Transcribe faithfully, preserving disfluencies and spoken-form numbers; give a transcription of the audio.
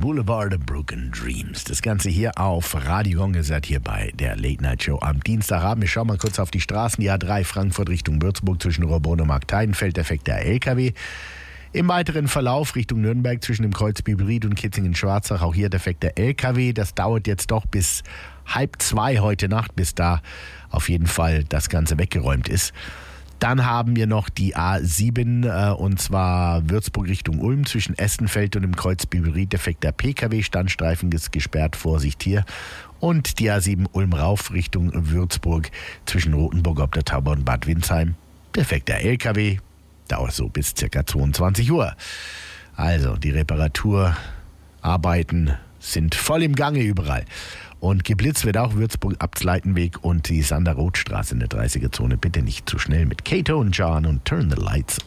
Boulevard of Broken Dreams. Das Ganze hier auf Radio Gong, ihr seid hier bei der Late Night Show am Dienstagabend. Wir schauen mal kurz auf die Straßen. Die A drei Frankfurt Richtung Würzburg zwischen Rohrbrunn und Markteidenfeld, defekter L K W. Im weiteren Verlauf Richtung Nürnberg zwischen dem Kreuz Biberried und Kitzingen-Schwarzach, auch hier defekter L K W. Das dauert jetzt doch bis halb zwei heute Nacht, bis da auf jeden Fall das Ganze weggeräumt ist. Dann haben wir noch die A sieben, äh, und zwar Würzburg Richtung Ulm zwischen Essenfeld und dem Kreuz Biberried, defekter P K W, Standstreifen ist gesperrt, Vorsicht hier. Und die A sieben Ulm rauf Richtung Würzburg zwischen Rothenburg ob der Tauber und Bad Windsheim, defekter L K W, dauert so bis ca. zweiundzwanzig Uhr. Also die Reparaturarbeiten sind voll im Gange überall. Und geblitzt wird auch Würzburg Abtsleitenweg und die Sander-Roth-Straße in der dreißiger Zone. Bitte nicht zu schnell mit Kato und John und Turn the Lights